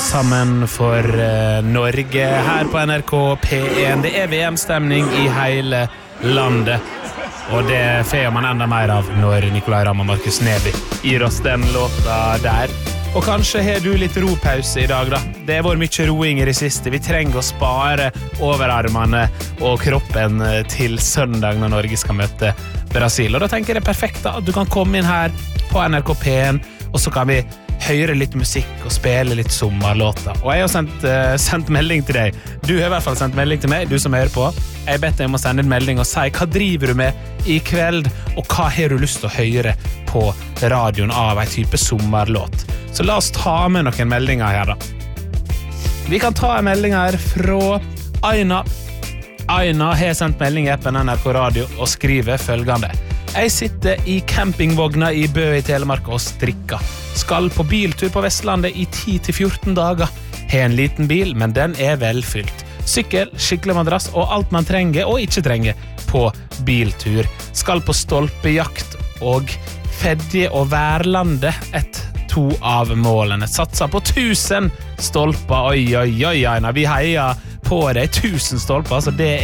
sammen for Norge her på NRK P1. Det VM-stemning I hele landet, og det får man enda mer av når Nicolai Ramm og Markus Neby gir oss den låta der. Og kanskje har du litt ropause I dag da. Det vært mye roing I det siste. Vi trenger å spare overarmene og kroppen til søndag når Norge skal møte Brasil. Og da tenker jeg det perfekt da, at du kan komme inn her på NRK P1, og så kan vi høre litt musikk og spille litt sommerlåter. Og jeg har sendt melding til deg. Du har I hvert fall sendt melding til meg, du som hører på. Jeg bedt deg om å sende en melding og si hva driver du med I kveld, og hva har du lyst til å høre på radioen av en type sommerlåt. Så la oss ta med noen meldinger her da. Vi kan ta en melding her fra Aina. Aina har sendt melding I appen NRK Radio og skriver følgende. Jeg sitter I campingvogna I Bø I Telemark og strikker. Skal på biltur på Vestlandet I 10-14 dager. Har en liten bil, men den velfylt. Sykkel, skikkelig madrass og alt man trenger og ikke trenger på biltur. Skal på stolpejakt og Fedje og Værlandet 2 av målene. Satser på 1000 stolper. Oi, Aina. Vi heier på deg 1000 stolper, så det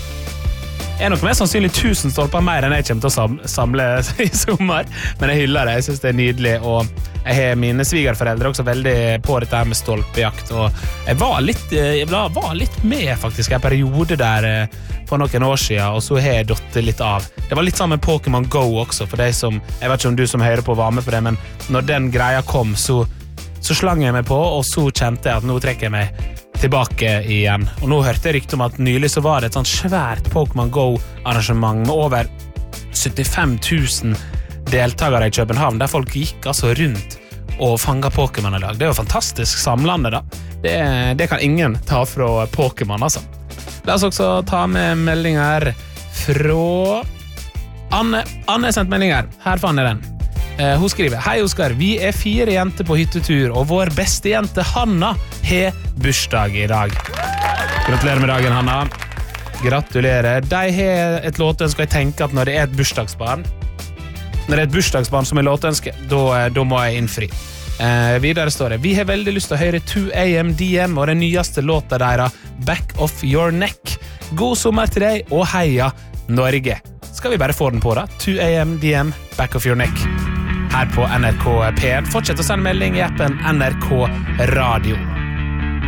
nok mest sannsynlig 1000 stolper mer enn jeg kommer til å samle I sommer, men jeg hyller det, jeg synes det nydelig, og jeg har mine svigerforeldre også veldig på dette her med stolpejakt, og jeg var litt med faktisk en periode der for noen år siden, og så har jeg dott litt av. Det var litt sammen med Pokémon Go også, for deg som, jeg vet ikke om du som hører på var med på det, men når den greia kom, så slang jeg meg på, og så kjente jeg at nå trekker jeg meg tilbake igjen. Og nå hørte jeg rykte om at nylig så var det et sånt svært Pokémon Go-arrangement med over 75 000 deltagere I København, der folk gikk altså rundt og fanget Pokémon I dag. Det jo fantastisk samlande da. Det kan ingen ta fra Pokémon, altså. La oss også ta med meldinger fra Anne. Anne har sendt meldinger. Her fann jeg den. Hun skriver, hei Oskar, vi 4 jenter på hyttetur, og vår beste jente Hanna har bursdag I dag. Gratulerer med dagen, Hanna. Gratulerer. De har et låtønske, og jeg tenker at når det et bursdagsbarn, som låtønske, da må jeg innfri. Videre står det, vi har veldig lyst til å høre 2AM DM og den nyeste låta deres, Back of Your Neck. God sommer til deg, og heia Norge. Skal vi bare få den på da? 2AM DM, Back of Your Neck. Her på NRK P1. Fortsett å sende melding I appen NRK Radio.